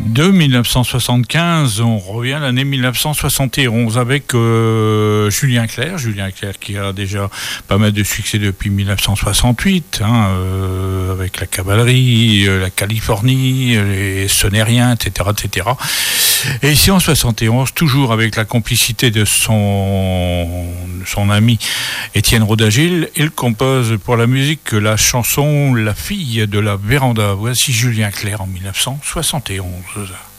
De 1975, on revient à l'année 1971 avec Julien Clerc. Julien Clerc qui a déjà pas mal de succès depuis 1968, avec la cavalerie, la Californie, les Sonériens, etc., etc. Et ici en 71, toujours avec la complicité de son ami Étienne Rodagil, il compose pour la musique la chanson La fille de la véranda. Voici Julien Clerc en 1971.